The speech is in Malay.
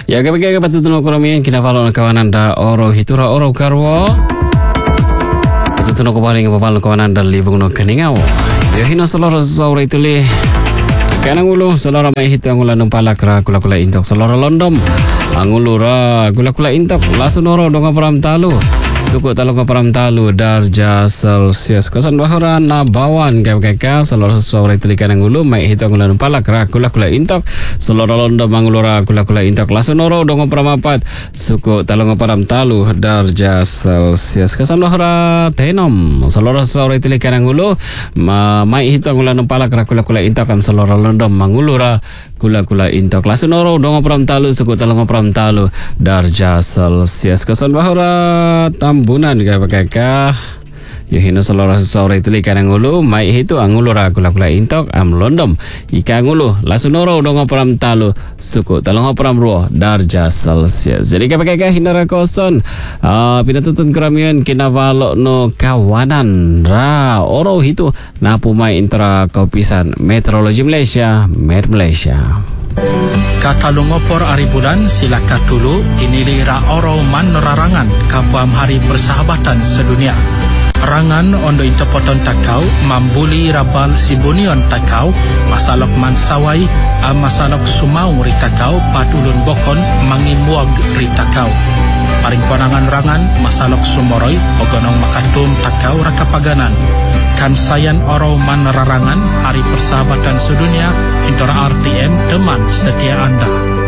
Ya kapag patutulong ko namin kinapalo ng kawanan da oro hitura oro karwo. Patutulong ko paling kapapalo kawanan da libong no kaningaw. Ya hina salora saura ituli. Kanang ulo salora may hito ang ulan ng palakra kula-kula intok salora londom. Ang ulo ra kula-kula intok lasunoro dong param talo. Suku talong param talo darja Celsius kosan bahura na bawan kaya salora saura ituli kanang ulo may hito ang ulan ng palakra kula-kula intok salora londom ang ulo ra kula-kula intok lasunoro dong param apat suku talong param talo darja Celsius kosan bahura tenom salora saura ituli kanang ulo may hito ang ulan ng palakra kula-kula intok am salora londom mangulura kula-kula intok lasunoro dong param talo suku talong param talo darja Celsius kosan bahura tambunan kaya Yohino salora saura ituli kanang ulo mai hito ang ulo ra kula-kula intok am londom ika ngulo lasunoro dong param talo suku talong param ruo darja Celsius. Jadi kapag hinara koson pinatutun keramian kinavalo no kawanan ra oro hito na pumay intra kaupisan Meteorologi Malaysia Met Malaysia. Katalungopor ari bulan sila katulu inilira oro man rarangan kapuam hari persahabatan sedunia. Rangan ondo intopoton takau mambuli rabal sibunion takau masalok mansawai masalok sumau ritakau patulun bokon mangimuag ritakau. Paring konangan rangan masalok sumoroy ogonong makatun takau rakapaganan. Kan sayan oro man rarangan hari persahabatan sedunia intora RTM teman setia Anda.